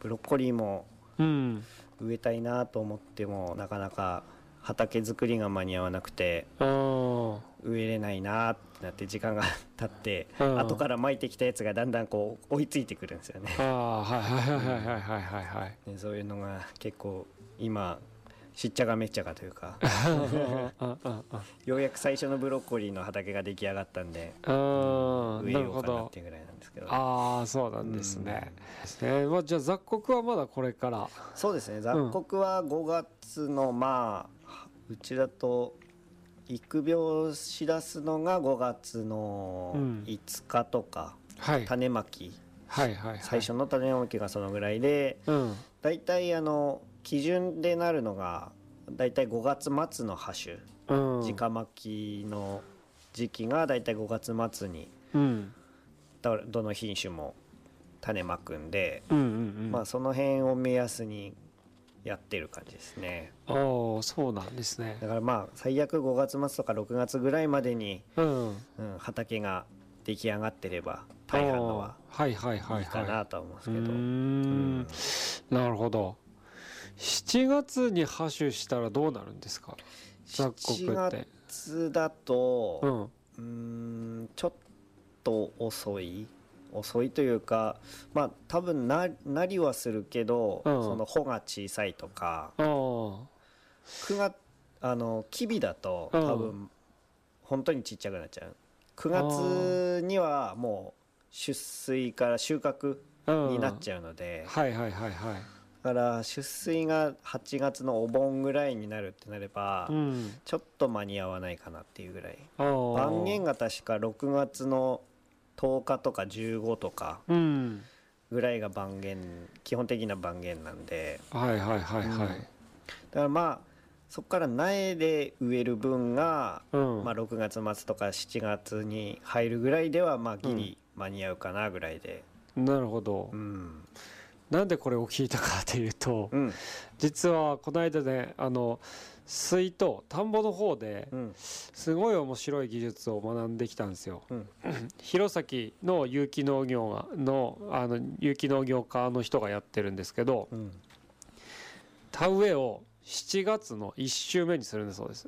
ブロッコリーもうん植えたいなと思ってもなかなか畑作りが間に合わなくてあ植えれないなってなって時間が経ってうん後から巻いてきたやつがだんだんこう追いついてくるんですよね。 あはいはいはいはいはいはいはいでそういうのが結構今しっちゃがめっちゃがというかようやく最初のブロッコリーの畑が出来上がったんで植えなるようかなほど。 っていうぐらいなんですけど。 ああそうなんですね。まあ、じゃあ雑穀はまだこれから。 そうですね、雑穀は5月のまあうちだと育苗しだすのが5月の5日とか、 はい種まき、 はいはいはい、 最初の種まきがそのぐらいで、だいたい基準でなるのがだいたい5月末の葉種、直まきの時期がだいたい5月末に、どの品種も種まくんで、まあその辺を目安にやってる感じですね。 ああそうなんですね。 だからまあ最悪5月末とか6月ぐらいまでに、畑が出来上がってれば大半のはいいかなとは思うんですけど。 なるほど。7月に播種したらどうなるんですか、雑穀って。 7月だと、ちょっと遅いというか、まあ多分なりはするけど、その穂が小さいとか、9月きびだと多分本当にちっちゃくなっちゃう。9月にはもう出水から収穫になっちゃうので、だから出水が8月のお盆ぐらいになるってなれば、ちょっと間に合わないかなっていうぐらい。番源が確か6月の10日とか15とかぐらいが番源、基本的な番源なんで、だからまあそこから苗で植える分が、まあ、6月末とか7月に入るぐらいではまあギリ間に合うかなぐらいで。 なるほど。なんでこれを聞いたかというと、実はこの間ね水と田んぼの方ですごい面白い技術を学んできたんですよ。弘前の有機農業有機農業科の人がやってるんですけど、田植えを7月の1週目にするんだそうです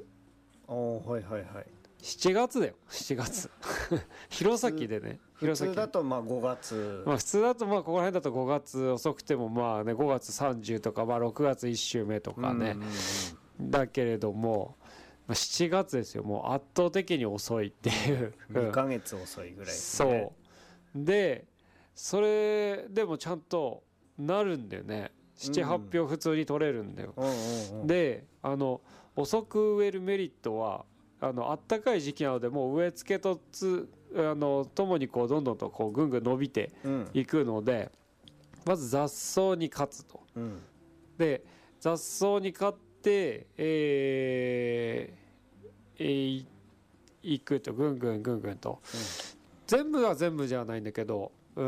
。7月だよ、7月弘前でね。 普通だとまあ5月、 普通だとまあここら辺だと5月、遅くてもまあね5月30とか、まあ6月1週目とかね、だけれども7月ですよ。もう圧倒的に遅いっていう 2ヶ月遅いぐらいですね。そうで、それでもちゃんとなるんだよね。7、8票普通に取れるんだよ。で遅く植えるメリットはあったかい時期なので、もう植え付けとともにこうどんどんとこうぐんぐん伸びていくので、まず雑草に勝つと。で雑草に勝っていくとぐんぐんぐんぐんと、全部は全部じゃないんだけど、そ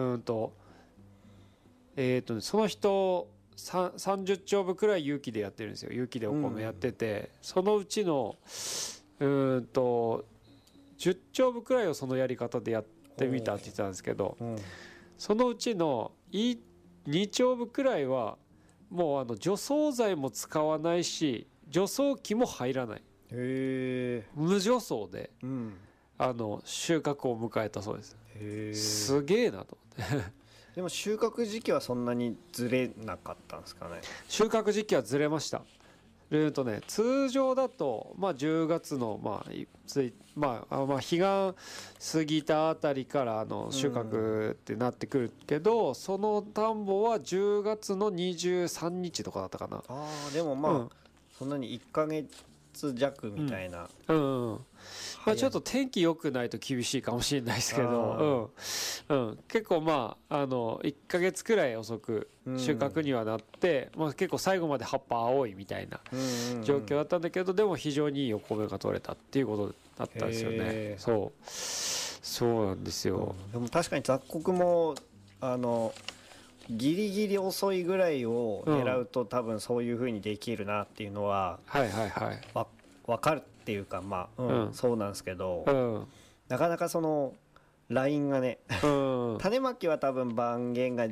の人30丁分くらい有機でやってるんですよ。有機でお米やってて、そのうちの10丁分くらいをそのやり方でやってみたって言ってたんですけど、そのうちの2丁分くらいはもう除草剤も使わないし除草機も入らない、無除草で、収穫を迎えたそうです。すげえなと思ってでも収穫時期はそんなにずれなかったんですかね。 収穫時期はずれました。通常だと、まあ、10月の、日が過ぎたあたりから収穫ってなってくるけど、その田んぼは10月の23日とかだったかな。 でもまあ、そんなに1ヶ月弱みたいな。 まあ、ちょっと天気良くないと厳しいかもしれないですけど、結構まあ1ヶ月くらい遅く収穫にはなって、結構最後まで葉っぱ青いみたいな状況だったんだけど、でも非常にいいお米が取れたっていうことだったんですよね。そうなんですよ。 でも確かに雑穀もギリギリ遅いぐらいを狙うと、多分そういう風にできるなっていうのは分かるっていうか、そうなんですけど、なかなかそのラインがね種まきは多分番源が